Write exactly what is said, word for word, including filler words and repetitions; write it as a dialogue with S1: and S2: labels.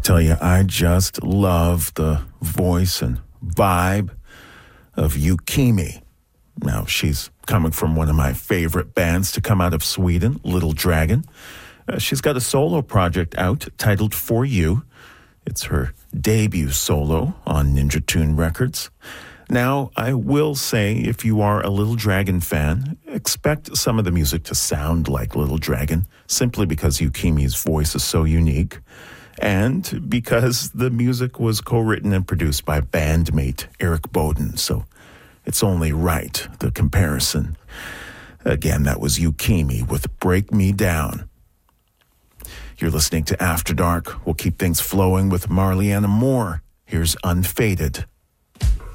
S1: tell you, I just love the voice and vibe of Yukimi. Now, she's coming from one of my favorite bands to come out of Sweden, Little Dragon. Uh, she's got a solo project out titled For You. It's her debut solo on Ninja Tune Records. Now, I will say, if you are a Little Dragon fan, expect some of the music to sound like Little Dragon, simply because Yukimi's voice is so unique, and because the music was co-written and produced by bandmate Eric Bowden, so it's only right, the comparison. Again, that was Yukimi with Break Me Down. You're listening to After Dark. We'll keep things flowing with Marliana Moore. Here's Unfaded.